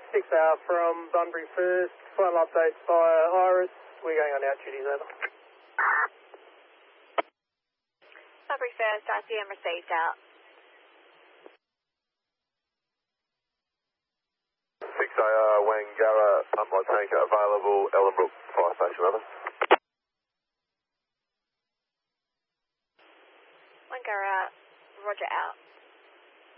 6R from Bunbury First. Final updates via Iris. We're going on out duties, over. Bunbury First, ICM received out. 6AR Wangara, pump light tanker available, Ellenbrook Fire Station, over. Wangara, roger out.